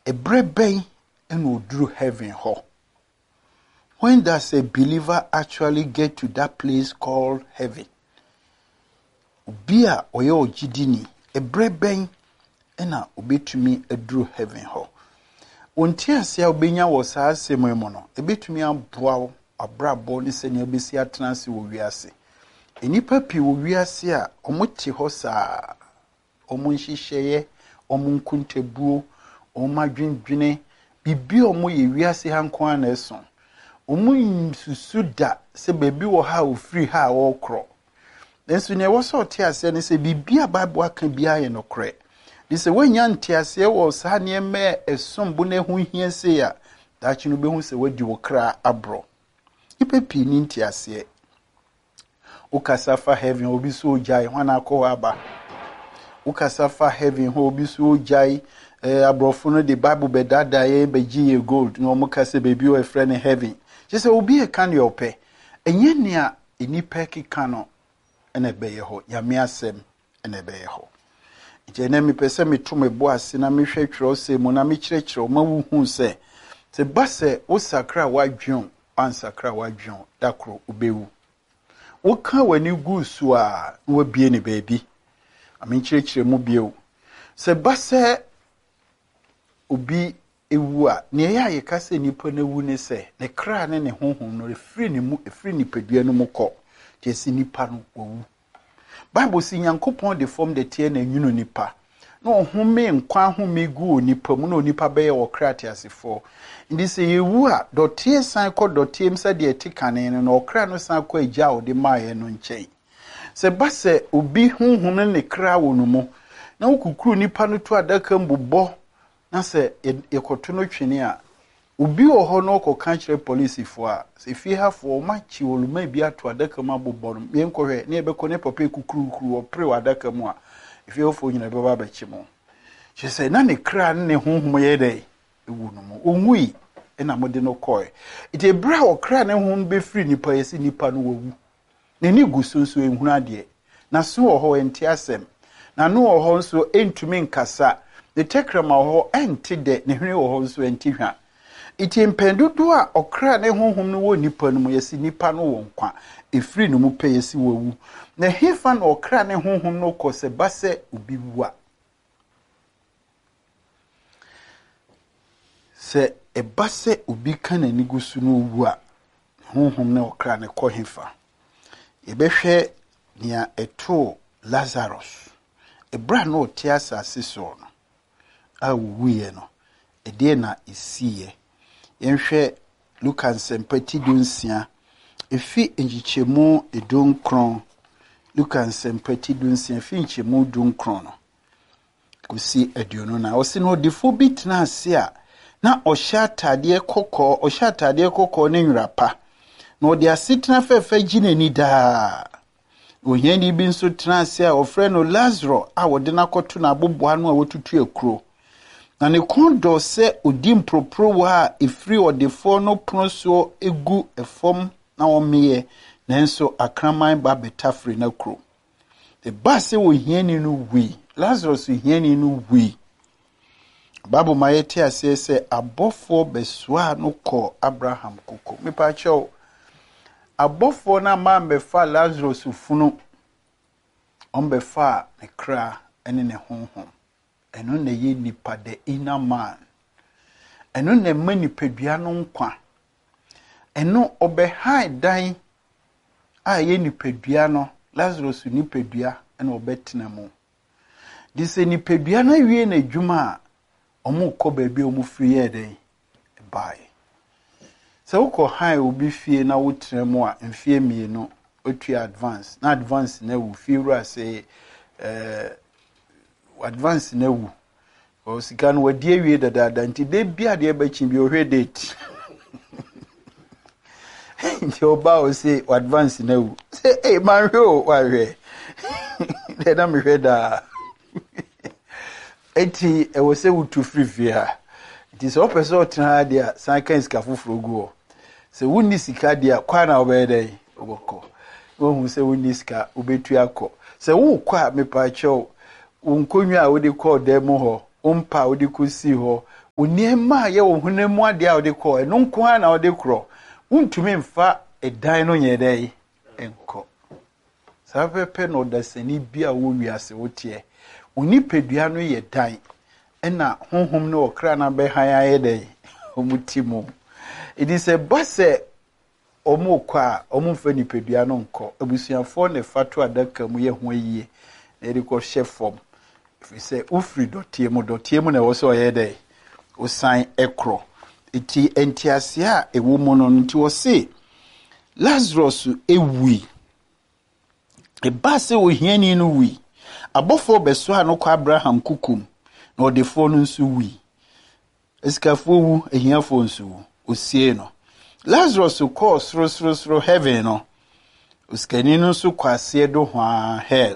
Ebreben and will drew heaven ho. When does a believer actually get to that place called heaven? Bia oyo jidini ebreben ena obetumi aduru heaven ho. Onti ase obenya wo saa asem mu no ebetumi aboa wo abrabo ne sene obesi atranse wo wiase. Enipa pi wo wiase a omote ho saa omunhihye omunkuntebuo omadwendwene bibi omo ye wiase hanko na eso. Susuda se baby wo ha o free ha wo kro. Nenso ne wo so te ase ne se bibia Bible aka bia ye no kre. Di se wanya nte ase wo sa ne me esombo ne ho hia se ya da chi no be hu se wadi wo kra abro. Ipe pi ni nte ase. Ukasafa heaven obi so jai hwana akọ aba. Ukasafa heaven ho obi so jai abrofo no the Bible be dada ye be giye gold no mo ka se baby o friend heaven. Just obi e kan yo pe. Enye nea enipa kika no ene be ye ho. Nyame asem ene be ye ho. Nti ene mi pese mi to me bo ase na mi hwe twero se mo na mi kyerɛkyerɛ ma wu hu se ba se wo sakra wadwon ansakra wadwon dakro obewu. Wo ka wani gu su a wo bie ne baabi. Ami kyerɛkyerɛ mu bie se ba se obi ewu a ne ya ye kase nipa na wu ne se ne kra ne ne honhom no efiri ne mu efiri nipadua no mu kɔ te si nipa no owu. Bible si Nyankopɔn de form de tie na nwunu nipa na ohome nkwa home gu nipa mu na onipa be ye wo kra te asefo ndi se yewu a dotie san kɔ dotie msa de etikane no na okra no san kɔ agya o de maaye no nkyɛn se ba se obi honhom ne kra wo no mu na okukuru nipa no to adaka mbobɔ na se ekoto no twene a obi wo ho no ko kan kyerɛ police fo a se fie hafo ma chi oluma bi ato adaka ma bobɔ no me nkɔhwɛ na ebekɔ ne papa kukuru opre wa adaka mu a fie hafo nyina beba ba chi mo she say na ne kra ne honhom ye dai ewu no mo onwui na mode no kɔe ite bra wo kra ne honhom be free nipa yesi nipa no wowu ne ni gusunso ehunu ade na so wo ho enti asem na no wo ho nso entumi nkasa the tekrama ho enti de ne hwene wo ho nso enti hwa iti mpendudu a okra ne honhom no wo nipa no mu yesi nipa no wo nkwa efiri no mu pe yesi wowu na hefa na okra ne honhom no kɔ se ba se obi wu a se eba se obi kan ani gusu no wu a honhom ne okra ne kɔ hefa ebehwɛ nia eto Lazarus ebra no te asase so no a wuye no ede na isiye yenhwɛ Luka nsempati dunsia efi enjichemu edunkron Luka nsempati dunsia efi enjichemu dunkron no kusi aduonu na osi no defo bitna ase a na ohya atade kokɔ ne nwrapa na odi asetena fefe ginani da ohyani bi nso tena ase a ofre no Lazarus a wode na kɔto na aboboa no a wotutu akuro na ne kondo se odi mpropro wa efiri odefo no proso egu efom na omeye nanso akraman ba betafri na kuro the base wo hiani no wi Lazarus hiani no wi Bible mayete ase se abofo beswa no kɔ Abraham koko mepa chew abofo na ma mbefa Lazarus funu ombefa ne kra ene ne honhom eno na ye nipa the inner man eno na ma nipadua no nkwa eno obehai dan a ye nipadua no Lazarus nipadua ena obetena mu dise nipadua na wie na adwuma omu kɔ baabi omu free ye den bai se ukɔ hai obi fie na wotena mu a mfie mienu otu advance na advance na wu fie wura se advance na wu o sika no wadi awie dada nti de bia de bachi bi ohwe date nti oba o se advance na wu say man hwe o wa hwe de na me hwe da eti e wo se wutu free fie ha nti so person otena de a san kan sika foforo gu o se wunni sika de a kwa na obede oboko wo hu se wunni sika obetu akọ se wo kwa me pa chew unkonwa a wodi call dem ho umpa wodi kusi ho oniema ye wo hunemu ade a ode kɔ eno nko a na ode korɔ untumi mfa edan no nye dai enko sapepe no dasani bia wo wiase wotie onipedua no ye dan ena honhom no okra na be han aye dai omutimo it is a base omukwa omumfa nipedua no nko abusuafo ne fatu adaka mu ye ho yie na de ko hye fom if say ufri dotie mu na wo so ye dai osan ekro iti entiase a ewo mu no nti wo se Lazarus ewi ebase ohiani no wi abofo beso ha no kwa Abraham kukum na odefo no nso wi esikafo wu ehiafo nso wu osie no Lazarus ko sro heaven no uskani no nso kwase do hwa hell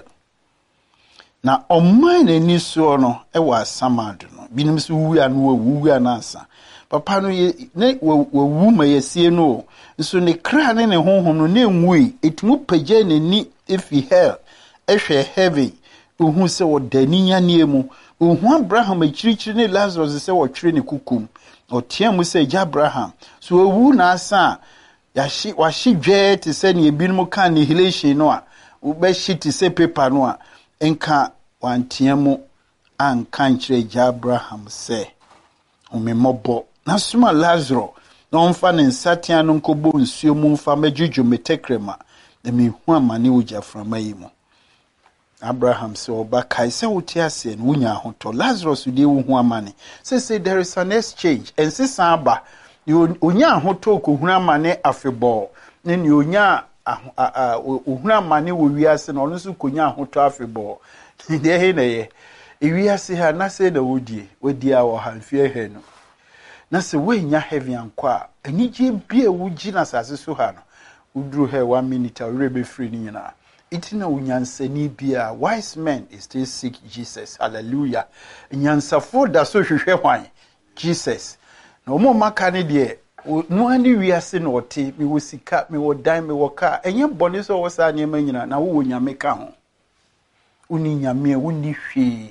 na oman ani so no ewa asamado no binim so wu anu wu anasa papa no ye ne wu ma yesie no nso ne kra ne ne honhom no ne nwui etumu pagye ne ni efi hell ehwe heaven ohu se wodani nyane mu ohu Abraham akirikyiri ne Lazarus se wotwere ne kukum otiamu se ja Abraham so owu na asa washi dwe te se ne ebinom kan annihilation no a ube shi te se paper no a enka wantiamu anka nkyere ja Abraham se omemmobo na suma Lazarus na onfa ne nsatia no nkobo nsuo mu mfa majudwo metekrema na mehu amane wogya frama yi mu Abraham se oba kai se wotiase no wunya hoto Lazarus de wo hu amane say there is an exchange ensisa aba onya hoto ko hu amane afebo ne ni onya ohunu amane wo wiase no no so konya hoto afebo de he na ye wiase ha na se da wodi a wo halfie he no na se wenya heavy ankwa anije bia wugi na sase so ha no udru he 1 minute a rebe free ni nyina itina unyansani bia wise men is still seek Jesus hallelujah nyansafo da so hwehwe hwan Jesus na omo maka ne de no ani wiase no ote mi wo sika mi wo dan mi wo ka enye bone so wo sa ne manyina na wo nyame ka ho uni nyame woni hwe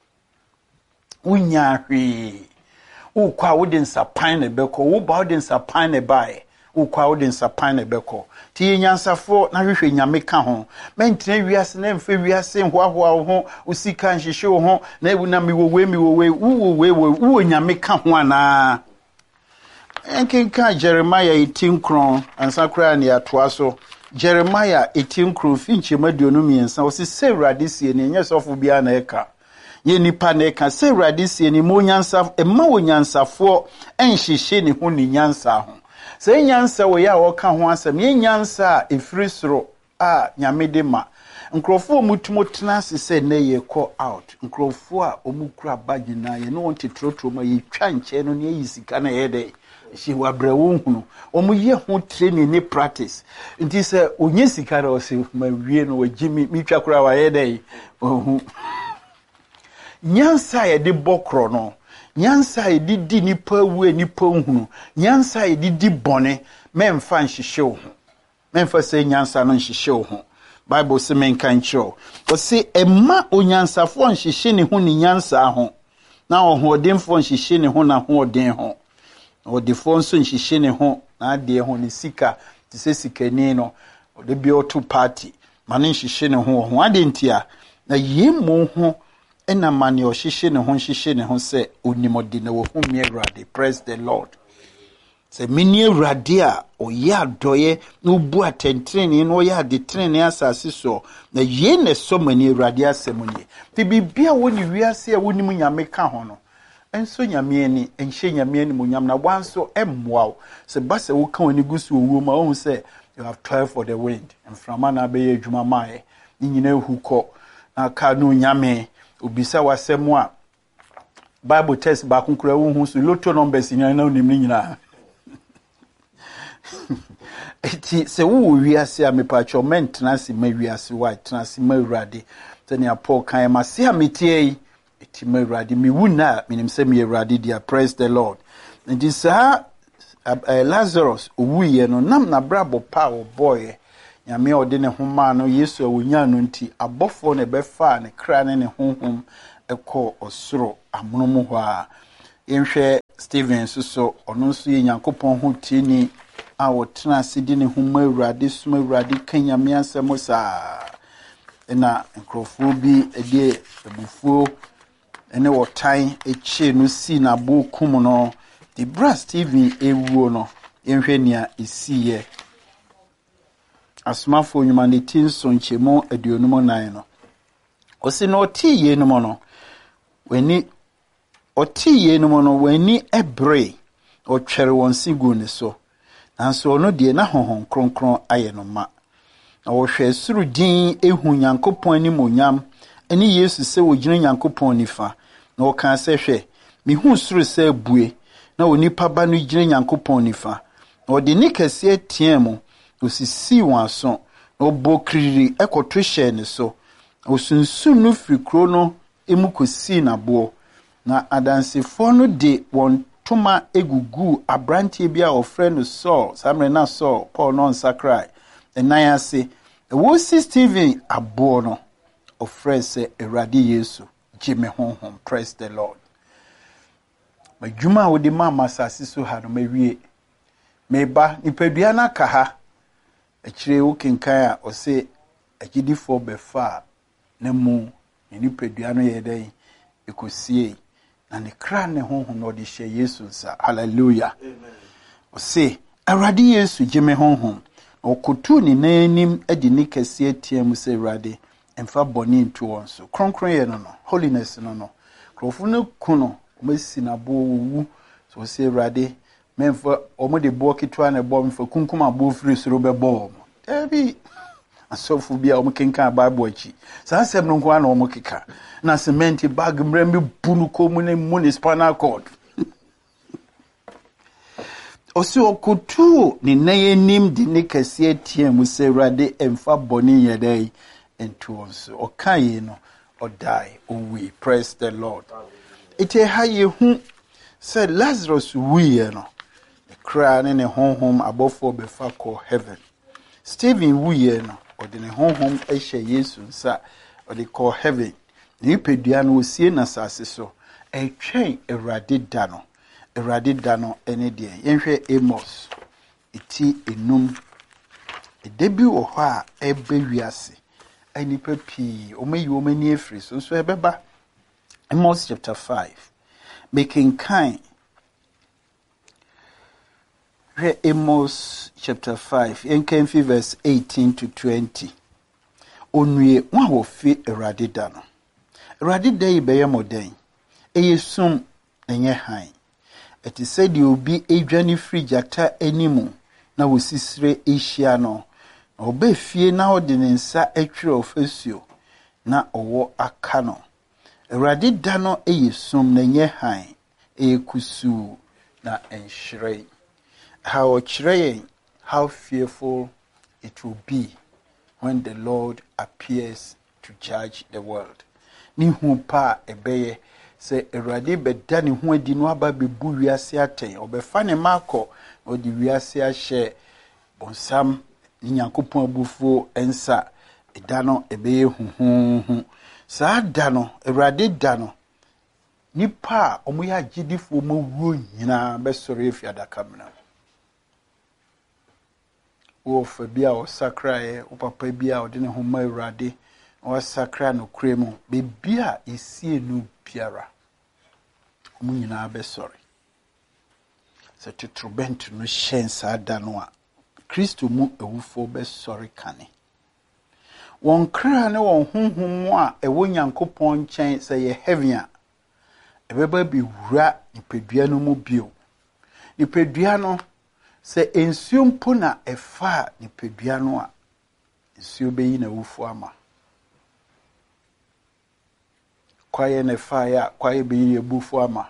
unya hwe ukwa wodin sapan ne beko wo ba wodin sapan ne bae ukwa wodin sapan ne beko ti nyansafo na hwehwe nyame ka ho mentene wiase na mfe wiase hoahoa ho usika nhihye ho na ebu na mi wo nyame ka ho ana enkenka Jeremiah 18 kron ansakra ne atoa so Jeremiah 18 kron finche maduonu miensa o se Sewrade sie ne nyesofo bia na eka ye nipa na eka Sewrade sie ne mo nyansa emma wo nyansafo enhihye ne ho ni nyansa ho se nyansa wo ya wo ka ho asem ye nyansa efiri soro a nyame de ma nkrofo mutumo tena se na ye call out nkrofo a omukura bagina ye no wonte trotro ma ye twa nche no ne yisika na ye de she wabrawo hunu omuye ho training ni practice nti se onye sika na o se ma wie no wagimi mi twa kura wa ye de ohu nyansa ye de bokro no nyansa ye di nipa wu nipa hunu nyansa ye di bone memfa nhihye ho memfa se nyansa no nhihye ho Bible se menka ncho o se emma onyansafo nhihye ne ho ni nyansa ho na ohodemfo nhihye ne ho na hoden ho odefo nso nhihye ne ho na ade ho ni sika ti se sikani no ode bi oto party mane nhihye ne ho ade ntia na yemo ho ena mane o nhihye ne ho se onimode na wo hu mi Awurade praise the Lord se mini Awurade a oya doye no bu atentrene no oya de trene asase so na ye ne so mani Awurade asemunye ti bibia woni wiase a woni mu nyame ka ho no enso nyame ani enhye nyame ani mu nyam na wanso emmoa se base wo ka woni gusu owuo ma wo se you have 12 for the wind and from na be ye adwuma mae ni nyina ehukọ na ka no nyame obisa wasemu a Bible test ba kunkura wo hu so lotto numbers nyina na onim nyina eti se wo wiase a mepacho maintenance ma wiase wa maintenance ma Awurade tani apo kan ma se ametie eti ma Awurade mi wuna minim se mi Awurade dia praise the Lord and this Lazarus owuye no nam na brabo pa o boy nyame ode ne homa no Yesu awunya no nti abofo ne befa ne kra ne honhom ekọ osoro amonomu ho a Yenhwe Steven so ono nso ye Nyankopɔn ho tini a wotena asidi ne ho ma Awurade suma Awurade kanyame asɛm saa na nkrofo bi ede ebufuo ene wotan echi no si na bo kum no the bra Steven ewuo no yenhwe nia esiye asmafo nyuma ne tin so nchemo aduonum nan no osi no tiye no no weni otiye no no weni ebre otwere won sigu ne so nanso ono de na honhon kronkron aye no ma na wo hwe suru din ehu Nyankopɔn ani monyam ani Yesu se wo gyina Nyankopɔn nifa na wo kan se hwe mihu suru se bue na onipa ba no gyina Nyankopɔn nifa na odi ni kase atiemu osisi won aso na obokiriri ekoto hye ne so osunsun no frikro no emu kosi na bo na adansefo no de won toma egugu abrantie bia ofre no Saul samre na Saul Paul no nsakrai enan ase wo si Steven abo no ofre se Awurade Yesu gime honhom. Praise the Lord. Majuma wo de mama sase so ha no mawie meba nipadua na ka ha akire wo kenkan a ose agidifo befa na mu nipadua no ye den ekosie na ne kra ne honhom no de hye Yesu nsa. Hallelujah. Amen. Ose Awurade Yesu gime honhom okotu ni nanim edi ni kase atiam se Awurade emfa boni nto won so kronkron ye no no holiness no no krofo no kuno omasi na bo wu so se Awurade memfa omo de bo kitwa na bo memfa kunkum abo firi soro bebo ebi asofu bia omo kenkan Bible achi san sem no nko na omo keka na cement bag mrembe bunu komu ne municipal court osi okotu ni nayenim di ne kase atiam se Awurade emfa boni yedai into us okaye no or die we. Praise the Lord. Ite ha ye hu said Lazarus we no the cry ne honhom abofo befa call heaven. Steven we no or the honhom ehye Yesu nsa or they call heaven. Ni pedua no osie na sase so etwen Awurade da no ene de yenhwe Amos iti enum edebi wo ho a ebe wiase ani papi omayi omani afri so ebeba Amos chapter 5 making kind re Amos chapter 5 enken verse 18 to 20 onue wa wo fi Awurade da no Awurade da yi beye moden eyesum enye han eti said you be adwani free jata animu na wosisire ehia no oba fie na ode ne nsa atwere ofasuo na owo aka no Awurade da no eyesum na nye han ekusu na enhire how chire how fearful it will be when the Lord appears to judge the world. Ni hu pa ebeye se Awurade beda ne ho adi no aba bebu wiase aten obefa ne mako odi wiase ahye bonsam Nyankopɔn abufuo ensa eda no ebeye huhuhu saa da no Awurade da no nipa omo ya gidifo mo wuo nyina besore efiadaka mna wo fa bia o sakrae o papa bia o de ne ho ma Awurade o sakra no kremu be bia esie no biara omo nyina besore se tutrubent no shensa da no a Kristo mu ewufo besore kane won kra ne won honhom a ewo Nyankopɔn nkyɛn sɛ ye heaven a ebeba bi wura nipadua no mu bio nipadua no sɛ ensuo mpo na ɛfa nipadua no a ensuo beyi na ewufo ama kwaye ne fa ya kwaye beyi ebufo ama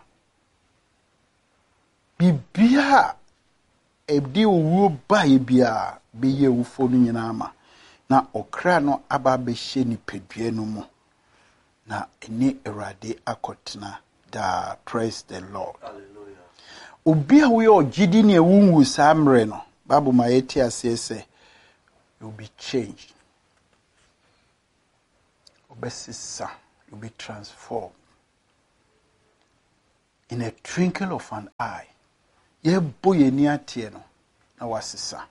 bibia ebdi owo ba ye bia beyi ewufo no nyina ama na okra no aba behye nipadua no mu na eni Awurade akotena da. Praise the Lord. Hallelujah. Obi a we ogidi ne ewunwu samre no Bible ma yeti ase se you'll be changed, obesisa, you'll be transformed. in a twinkle of an eye. Ye boy near tieno, na wasisa.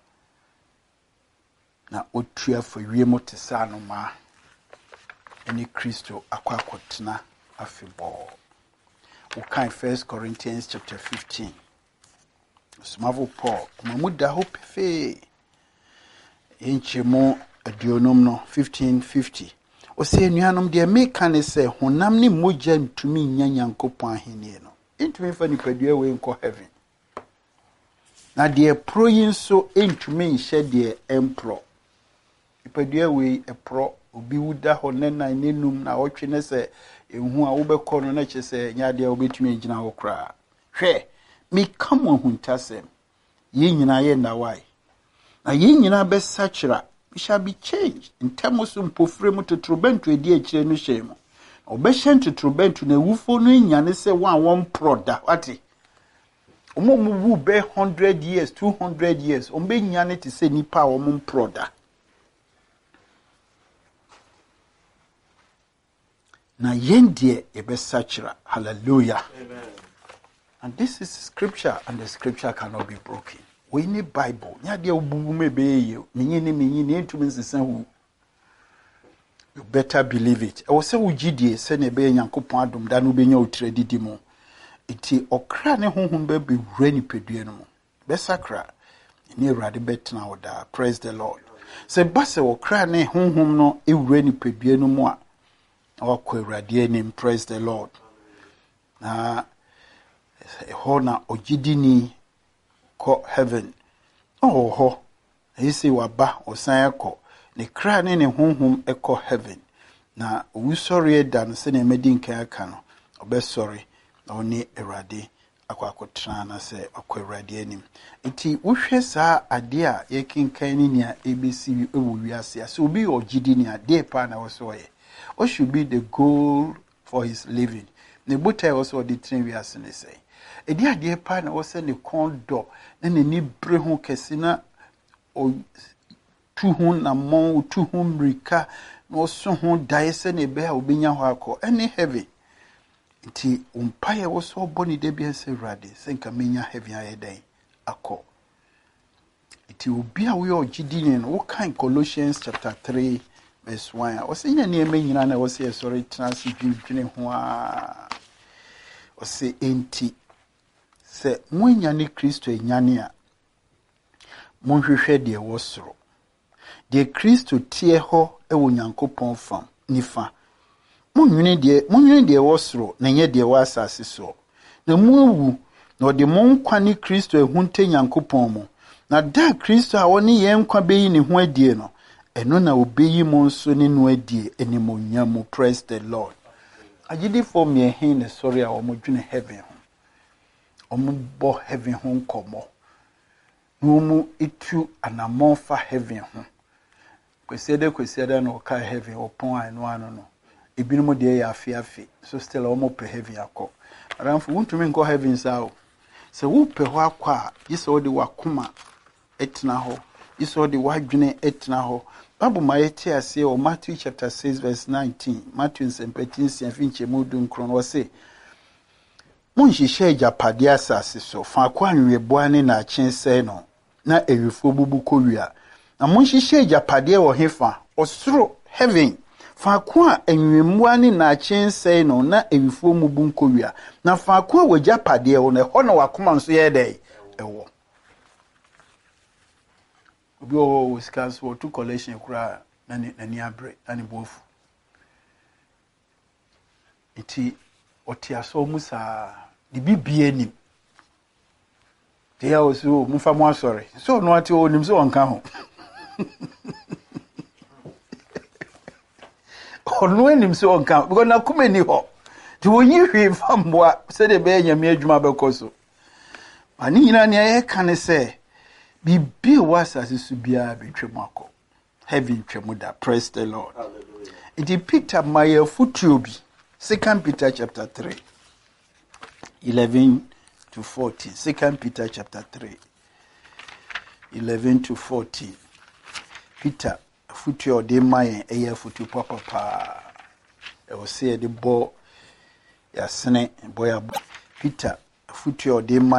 Na otua for wiemo te sa no ma. Any Christo akwakotena afibor. Okay, 1 Corinthians chapter 15. Smavo Paul, mamuda hope fe. Inchemo adionum no 1550. O se nuanom de meka ne se honam ne mogya ntumi nya Nyankopɔn ahenie no. Ntumi fa nipadua we nko heaven. Na de pro yin so ntumi nhye de empro. Nipadua we epro obi wuda ho ne nan nenum na wotwe ne se ehu a wobekɔ no na kye se nya de obetumi agina ho kra. Hwɛ me come on huntasem. Ye nyina ye na why. Na ye nyina be sachira. We shall be changed. In terms of pofremu to trobentu edi akire no shemu. Obehyen to trobentu na wufo no nyane se one proda. Wati. Omo mu be 100 years, 200 years. Ombe nyane te se nipa omo proda. Na yendie ebe sachira. Hallelujah. Amen. And this is scripture, and the scripture cannot be broken. We need Bible. You better believe it. I was say ujidie se ne be Nyankopɔn adom da no benya otredi di mo. Iti okra ne honhom be be reni pedue no mo. Be sakra ni Awurade betena oda. Praise the Lord. Se base okra ne honhom no e reni pedue no mo a awakɔ Awurade anim. Praise the Lord. Na hona ojidini ko heaven. Oh, he say waba osan ekɔ. Ne kra ne honhom ekɔ heaven. Na usori dan se ne medi nkan aka no. Obesori na oni Awurade akwakotra na se akɔ Awurade anim. Enti wohwɛ saa ade a yekinkan ni nia ebesi ewu wiase. So obi ojidini ade pa na wosoye. What should be the goal for his living? Ne botai also the train wiase ne say. Edi ade pa na wo se ne kondo na ni bre ho kese na o tu ho na mon tu ho mrika no so ho dae se ne be a obenya ho akọ any heavy nti umpaye wo so boni de bia se Awurade se nka menya heavy aye den akọ nti obi a we ogidi ni no wo kan Colossians chapter 3 verse 1 o se nya ne nyina na wo se sorry trans dwene ho a o se enti se munya ni Kristo enyane a monhwehwe de wo soro de Kristo tie ho e wo Nyankopɔn fam nifa monwene de wo soro na nye de wo asase so na muawu na ode monkwa ni Kristo ehunte Nyankopɔn mu na da Kristo a woni ye nkwa beyi ne ho adie no eno na obeyi mo nso ne no adie enimonyam. Praise the Lord. Agidi for me hin ne sorry a omodwene heaven ombo heaven ho nkomo no itu anamon fa heaven ho kwesiada no ka heaven opon ano no ebinum de ya afi so still omo pe heaven akọ aramfo wuntumi nko heaven sao se wo pe ho akọ yise odi wakoma etna ho yise odi wadwene etna ho Bible ma yeti ase o Matthew chapter 6 verse 19 Matthew 17 finche mudu nkron wo se Munhihye japade asase so fa kwa anweboa ne na chense no na ewifo bubu kowia na munhihye japade wo hefa osoro heaven fa kwa anwemua ne na chense no na ewifo mubu kowia na fa kwa wo japade wo ne ho na wakoma nso ye dai ewo obi o skas wo to collection kura na ni abre na ni bofu iti otiaso musa di bibie nim dia oso mufa mo asori so no ati onim so onka ho onu enim so onka because na kuma ni ho ti wonyi hwe famboa se de be nyame adwuma bekoso ani nyina ne ye kan se bibie wasase su bia betwem akọ heaven twemu da. Praise the Lord. Hallelujah. It Peter my futuobi 2 Peter chapter 3 11 to 14. 2 Peter chapter 3 11 to 14. Peter futuo de my eye futu papa e o se de bo ya sene boya Peter footwear de